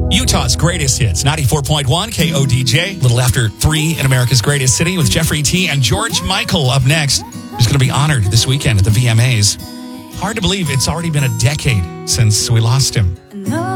Utah's greatest hits, 94.1 KODJ. A little after 3 in America's greatest city with Jeffrey T. and George Michael up next. Who's going to be honored this weekend at the VMAs. Hard to believe it's already been a decade since we lost him.